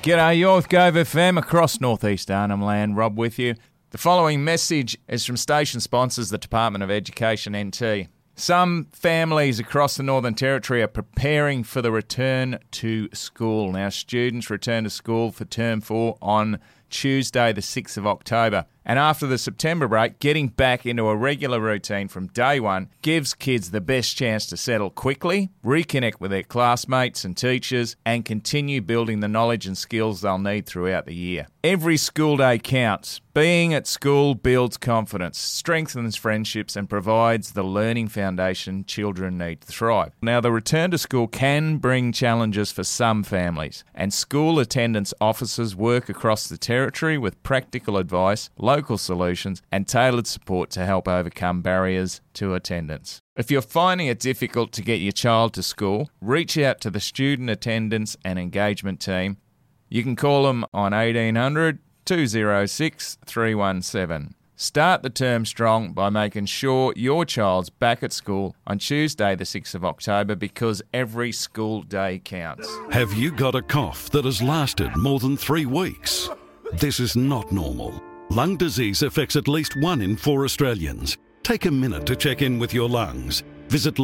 G'day, you're with Gove FM across northeast Arnhem Land. Rob with you. The following message is from station sponsors, the Department of Education NT. Some families across the Northern Territory are preparing for the return to school. Now, students return to school for Term 4 on Tuesday, the 6th of October. And after the September break, getting back into a regular routine from day one gives kids the best chance to settle quickly, reconnect with their classmates and teachers, and continue building the knowledge and skills they'll need throughout the year. Every school day counts. Being at school builds confidence, strengthens friendships, and provides the learning foundation children need to thrive. Now, the return to school can bring challenges for some families, and school attendance officers work across the Territory with practical advice, local solutions, and tailored support to help overcome barriers to attendance. If you're finding it difficult to get your child to school, reach out to the Student Attendance and Engagement team. You can call them on 1800 206 317. Start the term strong by making sure your child's back at school on Tuesday the 6th of October, because every school day counts. Have you got a cough that has lasted more than 3 weeks? This is not normal. Lung disease affects at least 1 in 4 Australians. Take a minute to check in with your lungs. Visit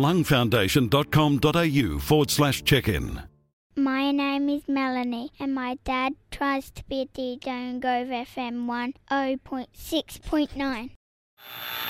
lungfoundation.com.au/check-in. My name is Melanie and my dad tries to be a DJ on Gove FM 106.9.